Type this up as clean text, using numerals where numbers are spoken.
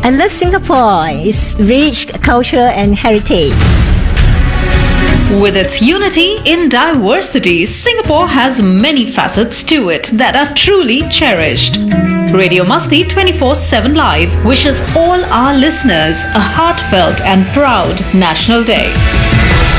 I love Singapore, its rich culture and heritage. With its unity in diversity, Singapore has many facets to it that are truly cherished. Radio Masti 24/7 Live wishes all our listeners a heartfelt and proud National Day.